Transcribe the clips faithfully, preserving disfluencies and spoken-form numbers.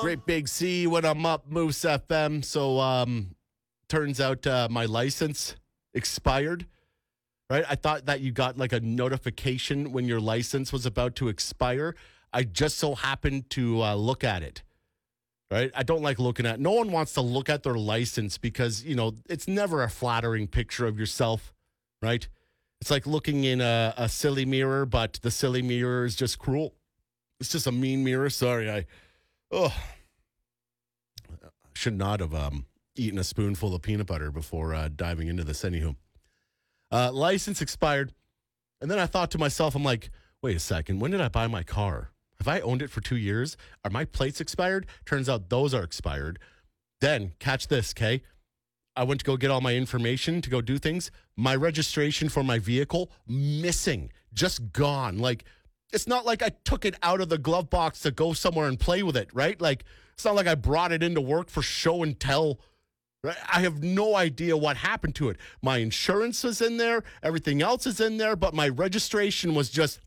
Great Big C when I'm up, Moose F M. So, um, turns out uh, my license expired, right? I thought that you got like a notification when your license was about to expire. I just so happened to uh, look at it, right? I don't like looking at, no one wants to look at their license because, you know, it's never a flattering picture of yourself, right? It's like looking in a, a silly mirror, but the silly mirror is just cruel. It's just a mean mirror. Sorry, I, oh, I should not have um, eaten a spoonful of peanut butter before uh, diving into this. Anywho, uh, license expired. And then I thought to myself, I'm like, wait a second. When did I buy my car? Have I owned it for two years? Are my plates expired? Turns out those are expired. Then, catch this, okay? I went to go get all my information to go do things. My registration for my vehicle, missing, just gone. Like, it's not like I took it out of the glove box to go somewhere and play with it, right? Like, it's not like I brought it into work for show and tell. Right? I have no idea what happened to it. My insurance was in there. Everything else is in there. But my registration was just,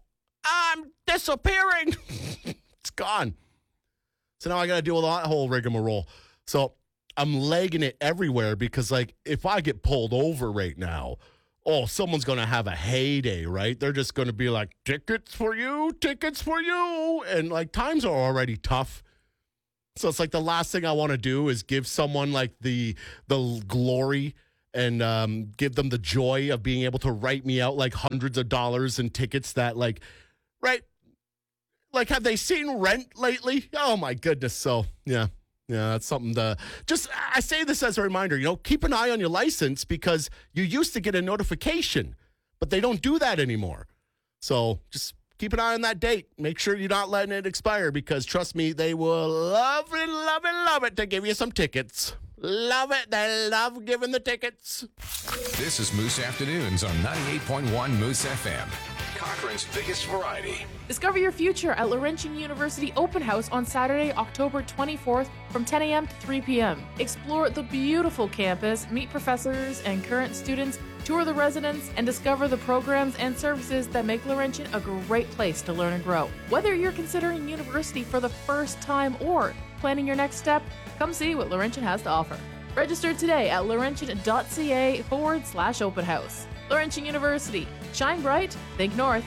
I'm disappearing. It's gone. So now I got to deal with that whole rigmarole. So I'm legging it everywhere because, like, if I get pulled over right now, oh, someone's going to have a heyday, right? They're just going to be like, tickets for you, tickets for you. And, like, times are already tough. So it's like the last thing I want to do is give someone, like, the the glory and um, give them the joy of being able to write me out, like, hundreds of dollars in tickets that, like, right? Like, have they seen Rent lately? Oh, my goodness. So, yeah. Yeah, that's something to just, I say this as a reminder, you know, keep an eye on your license because you used to get a notification, but they don't do that anymore. So just keep an eye on that date. Make sure you're not letting it expire because trust me, they will love it, love it, love it to give you some tickets. Love it. They love giving the tickets. This is Moose Afternoons on ninety-eight point one Moose F M. Cochrane's biggest variety. Discover your future at Laurentian University Open House on Saturday, October twenty-fourth from ten a.m. to three p.m. Explore the beautiful campus, meet professors and current students, tour the residents, and discover the programs and services that make Laurentian a great place to learn and grow. Whether you're considering university for the first time or planning your next step, come see what Laurentian has to offer. Register today at laurentian.ca forward slash open house. Laurentian University. Shine bright, think north.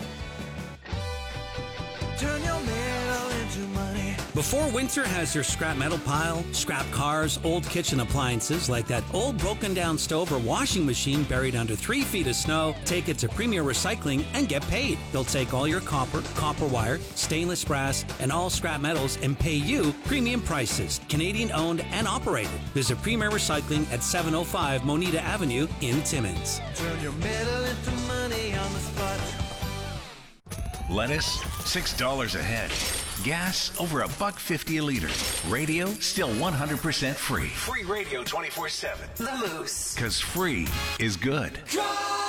Turn your metal into money. Before winter has your scrap metal pile, scrap cars, old kitchen appliances like that old broken down stove or washing machine buried under three feet of snow, take it to Premier Recycling and get paid. They'll take all your copper, copper wire, stainless brass, and all scrap metals and pay you premium prices. Canadian owned and operated. Visit Premier Recycling at seven oh five Moneta Avenue in Timmins. Turn your metal into money on the spot. Lettuce, six dollars a head. Gas, over a buck fifty a liter. Radio, still one hundred percent free. Free radio twenty-four seven. The Moose. Because free is good. Drive!